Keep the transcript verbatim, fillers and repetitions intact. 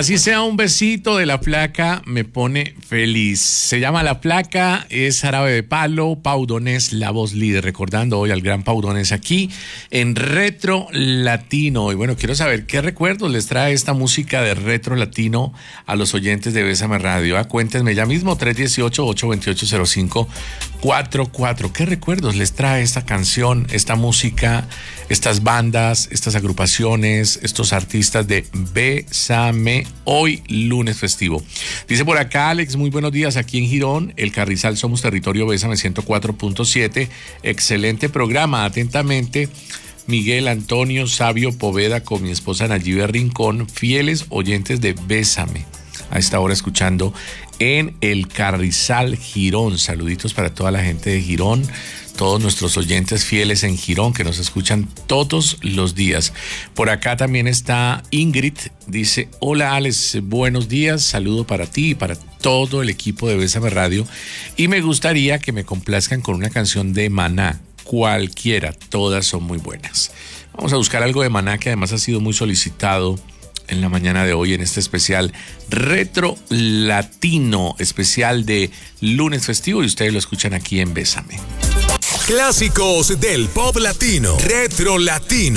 Así sea, un besito de La Flaca me pone feliz. Se llama La Flaca, es Jarabe de Palo, Pau Donés, la voz líder, recordando hoy al gran Pau Donés aquí en Retro Latino. Y bueno, quiero saber qué recuerdos les trae esta música de Retro Latino a los oyentes de Bésame Radio. Ah, cuéntenme ya mismo, tres uno ocho, ocho dos ocho, cero cinco cuatro cuatro. ¿Qué recuerdos les trae esta canción, esta música, estas bandas, estas agrupaciones, estos artistas de Bésame hoy lunes festivo? Dice por acá Alex, muy buenos días aquí en Girón, El Carrizal, somos territorio Bésame ciento cuatro punto siete, excelente programa, atentamente Miguel Antonio Sabio Poveda con mi esposa Nayibe Rincón, fieles oyentes de Bésame, a esta hora escuchando en El Carrizal, Girón. Saluditos para toda la gente de Girón, todos nuestros oyentes fieles en Girón que nos escuchan todos los días. Por acá también está Ingrid, dice, hola Alex, buenos días, saludo para ti y para todo el equipo de Bésame Radio y me gustaría que me complazcan con una canción de Maná, cualquiera, todas son muy buenas. Vamos a buscar algo de Maná que además ha sido muy solicitado en la mañana de hoy en este especial Retro Latino, especial de lunes festivo, y ustedes lo escuchan aquí en Bésame. Clásicos del pop latino, Retro Latino.